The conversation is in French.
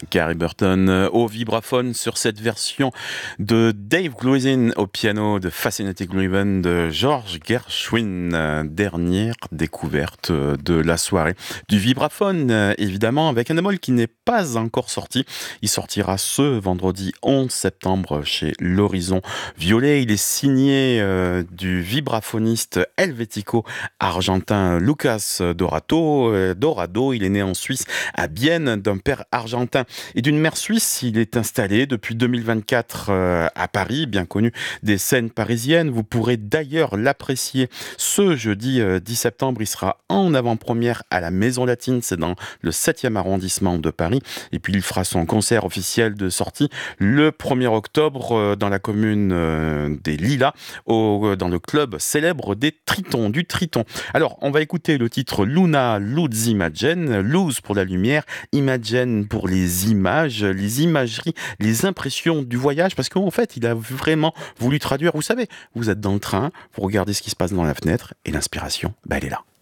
Gary Burton au vibraphone sur cette version de Dave Grusin au piano de Fascinating Ribbon de George Gershwin. Dernière découverte de la soirée du vibraphone, évidemment, avec un bémol qui n'est pas encore sorti. Il sortira ce vendredi 11 septembre chez l'Horizon Violet. Il est signé du vibraphoniste helvético argentin Lucas Dorado. Il est né en Suisse à Bienne d'un père argentin et d'une mère suisse. Il est installé depuis 2024 à Paris, bien connu des scènes parisiennes. Vous pourrez d'ailleurs l'apprécier ce jeudi 10 septembre. Il sera en avant-première à la Maison Latine, c'est dans le 7e arrondissement de Paris. Et puis il fera son concert officiel de sortie le 1er octobre dans la commune des Lilas, dans le club célèbre du Triton. Alors, on va écouter le titre Luna Luz Imagen, Luz pour la lumière, Imagen pour les images, les imageries, les impressions du voyage, parce qu'en fait, il a vraiment voulu traduire, vous savez, vous êtes dans le train, vous regardez ce qui se passe dans la fenêtre, et l'inspiration, elle est là.